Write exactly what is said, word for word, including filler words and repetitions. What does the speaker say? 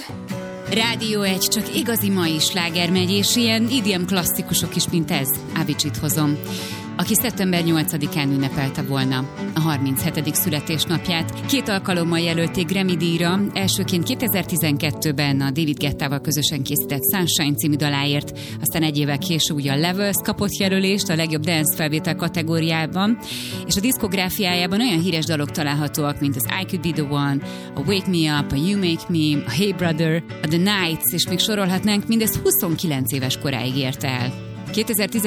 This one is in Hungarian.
Rádió egy, csak igazi mai sláger megy, és ilyen idém klasszikusok is, mint ez. Avicii-t hozom, aki szeptember nyolcadikán ünnepelte volna a harminchetedik születésnapját. Két alkalommal jelölték Grammy-díjra, elsőként kétezer-tizenkettőben a David Guettával közösen készített Sunshine című daláért, aztán egy évvel később ugye a Levels kapott jelölést a legjobb dance felvétel kategóriában, és a diszkográfiájában olyan híres dalok találhatóak, mint az I Could Be The One, a Wake Me Up, a You Make Me, a Hey Brother, a The Nights, és még sorolhatnánk, mindez huszonkilenc éves koráig érte el. kétezer-tizenkettőben